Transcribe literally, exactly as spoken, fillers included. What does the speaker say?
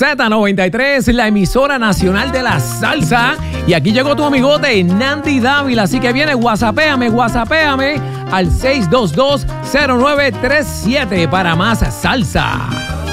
Z noventa y tres, la emisora nacional de la salsa. Y aquí llegó tu amigote Nandy Dávila, así que viene, whatsappéame, whatsappéame al seis dos dos, cero nueve tres siete para más salsa.